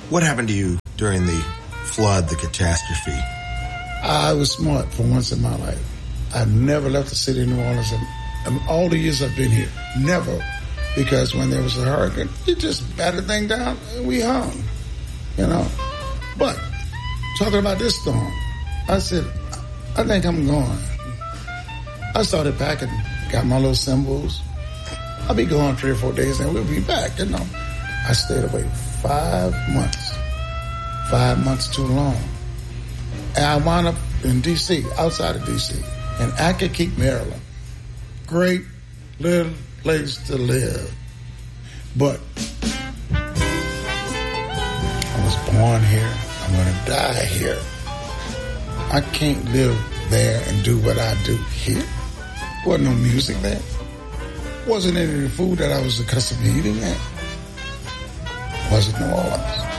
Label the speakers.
Speaker 1: What happened to you during the flood, the catastrophe?
Speaker 2: I was smart for once in my life. I never left the city of New Orleans in all the years I've been here. Never. Because when there was a hurricane, you just batted the thing down and we hung, you know. But talking about this storm, I said, I think I'm going. I started packing, got my little symbols. I'll be gone 3 or 4 days and we'll be back, you know. I stayed away 5 months. 5 months too long. And I wound up in D.C., outside of D.C., in Accokeek, Maryland. Great little place to live. But I was born here. I'm going to die here. I can't live there and do what I do here. Wasn't no music there. Wasn't any of the food that I was accustomed to eating there. Wasn't New Orleans.